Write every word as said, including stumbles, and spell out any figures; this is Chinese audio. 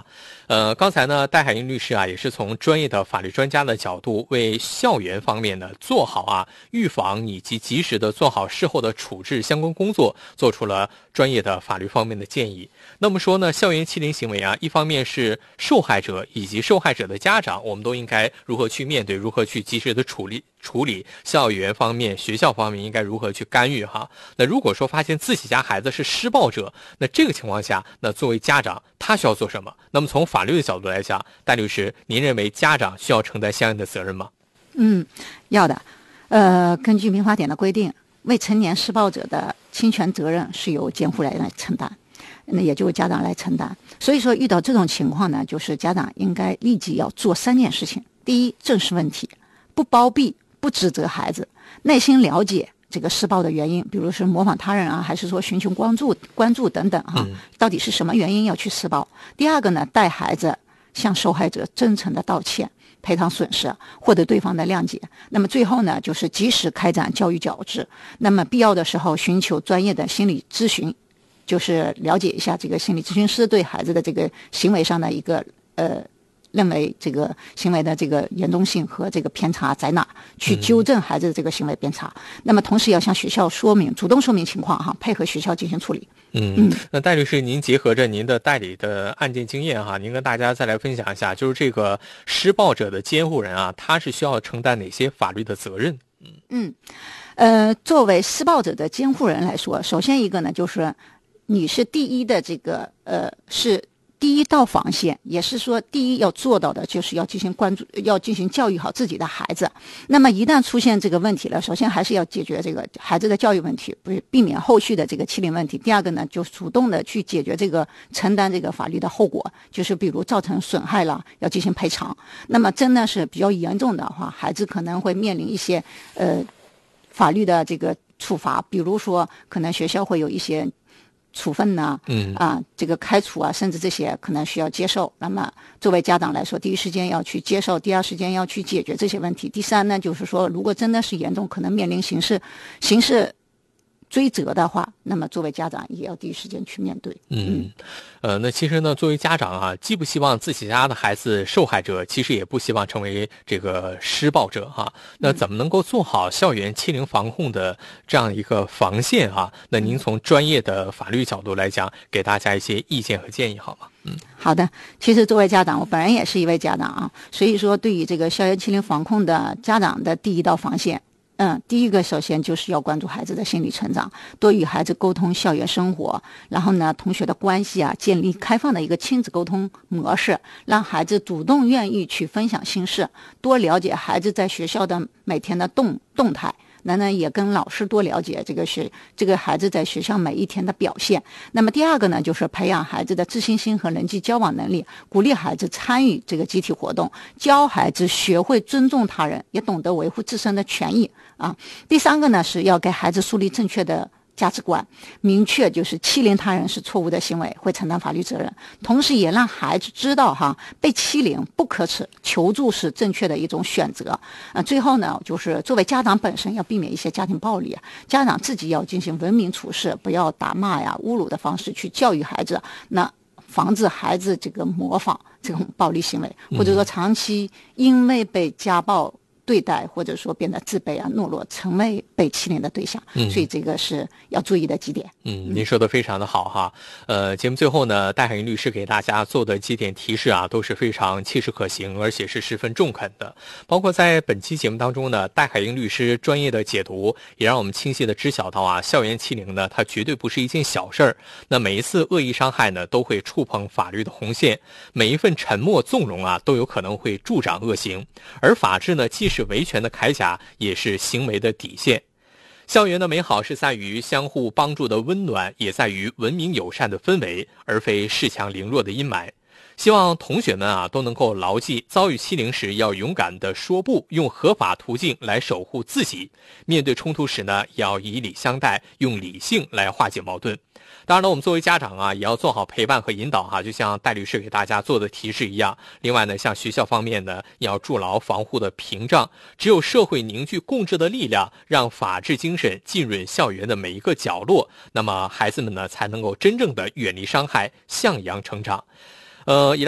呃，刚才呢，戴海英律师啊，也是从专业的法律专家的角度，为校园方面呢做好啊预防以及及时的做好事后的处置相关工作，做出了专业的法律方面的建议。那么说呢，校园欺凌行为啊，一方面是受害者以及受害者的家长，我们都应该如何去面对，如何去及时的处理处理；校园方面、学校方面应该如何去干预哈。那如果说发现自己家孩子是施暴者，那这个情况下，那作为家长他需要做什么？那么从法律的角度来讲，戴律师，您认为家长需要承担相应的责任吗？ 嗯，要的。呃，根据民法典的规定，未成年施暴者的侵权责任是由监护人来承担，那也就是家长来承担。所以说，遇到这种情况呢，就是家长应该立即要做三件事情：第一，正视问题，不包庇、不指责孩子，耐心了解这个施暴的原因，比如是模仿他人啊，还是说寻求关注、关注等等哈、啊，到底是什么原因要去施暴？第二个呢，带孩子向受害者真诚的道歉，赔偿损失，获得对方的谅解。那么最后呢，就是及时开展教育矫治，那么必要的时候寻求专业的心理咨询，就是了解一下这个心理咨询师对孩子的这个行为上的一个呃。认为这个行为的这个严重性和这个偏差在哪，去纠正孩子的这个行为偏差。嗯、那么同时要向学校说明，主动说明情况哈，配合学校进行处理。 嗯嗯，那戴律师，您结合着您的代理的案件经验哈，您跟大家再来分享一下，就是这个施暴者的监护人啊，他是需要承担哪些法律的责任？ 嗯嗯，呃，作为施暴者的监护人来说，首先一个呢，就是你是第一的这个呃是。第一道防线，也是说第一要做到的就是要进行关注，要进行教育好自己的孩子。那么一旦出现这个问题了，首先还是要解决这个孩子的教育问题，不是避免后续的这个欺凌问题。第二个呢，就主动的去解决这个承担这个法律的后果，就是比如造成损害了要进行赔偿。那么真的是比较严重的话，孩子可能会面临一些呃法律的这个处罚，比如说可能学校会有一些处分呢、啊，嗯啊，这个开除啊，甚至这些可能需要接受。那么作为家长来说，第一时间要去接受，第二时间要去解决这些问题。第三呢，就是说，如果真的是严重，可能面临刑事刑事追责的话，那么作为家长也要第一时间去面对。 嗯，呃，那其实呢，作为家长啊，既不希望自己家的孩子受害者，其实也不希望成为这个施暴者哈、啊。那怎么能够做好校园欺凌防控的这样一个防线啊？那您从专业的法律角度来讲，给大家一些意见和建议好吗？嗯， 好的。其实作为家长，我本人也是一位家长啊，所以说对于这个校园欺凌防控的家长的第一道防线。嗯，第一个首先就是要关注孩子的心理成长，多与孩子沟通校园生活，然后呢，同学的关系啊，建立开放的一个亲子沟通模式，让孩子主动愿意去分享心事，多了解孩子在学校的每天的动动态。那呢，也跟老师多了解这个学这个孩子在学校每一天的表现。那么第二个呢，就是培养孩子的自信心和人际交往能力，鼓励孩子参与这个集体活动，教孩子学会尊重他人，也懂得维护自身的权益啊。第三个呢，是要给孩子树立正确的价值观，明确就是欺凌他人是错误的行为，会承担法律责任。同时也让孩子知道哈，被欺凌不可耻，求助是正确的一种选择。呃，最后呢，就是作为家长本身要避免一些家庭暴力，家长自己要进行文明处事，不要打骂呀、侮辱的方式去教育孩子，那防止孩子这个模仿这种暴力行为，或者说长期因为被家暴对待，或者说变得自卑啊、懦弱，成为被欺凌的对象，嗯、所以这个是要注意的几点。 嗯，您说的非常的好哈。呃，节目最后呢，戴海英律师给大家做的几点提示啊，都是非常切实可行，而且是十分中肯的。包括在本期节目当中呢，戴海英律师专业的解读，也让我们清晰的知晓到啊，校园欺凌呢，它绝对不是一件小事儿。那每一次恶意伤害呢，都会触碰法律的红线，每一份沉默纵容啊，都有可能会助长恶行。而法治呢，既是维权的铠甲，也是行为的底线。校园的美好是在于相互帮助的温暖，也在于文明友善的氛围，而非恃强凌弱的阴霾。希望同学们啊都能够牢记，遭遇欺凌时要勇敢地说不，用合法途径来守护自己。面对冲突时呢，也要以礼相待，用理性来化解矛盾。当然呢，我们作为家长啊，也要做好陪伴和引导哈、啊，就像戴律师给大家做的提示一样。另外呢，像学校方面呢，也要筑牢防护的屏障。只有社会凝聚共治的力量，让法治精神浸润校园的每一个角落，那么孩子们呢，才能够真正的远离伤害，向阳成长。呃，以